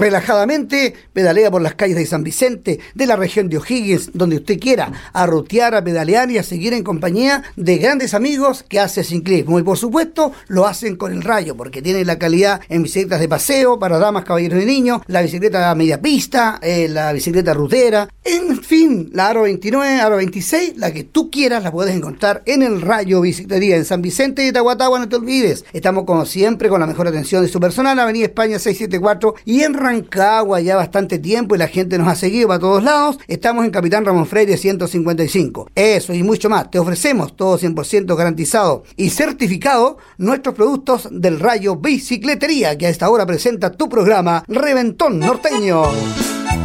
relajadamente, pedalea por las calles de San Vicente, de la región de O'Higgins, donde usted quiera, a rutear, a pedalear y a seguir en compañía de grandes amigos que hacen ciclismo. Y por supuesto, lo hacen con el Rayo, porque tiene la calidad en bicicletas de paseo para damas, caballeros y niños, la bicicleta a media pista, la bicicleta rutera, en fin, la Aro 29, Aro 26, la que tú quieras la puedes encontrar en el Rayo Bicicletería en San Vicente de Tahuatahua, no te olvides. Estamos como siempre con la mejor atención de su personal, Avenida España 674 y en Rancagua ya bastante tiempo y la gente nos ha seguido para todos lados. Estamos en Capitán Ramón Freire 155. Eso y mucho más. Te ofrecemos todo 100% garantizado y certificado nuestros productos del Rayo Bicicletería, que a esta hora presenta tu programa Reventón Norteño.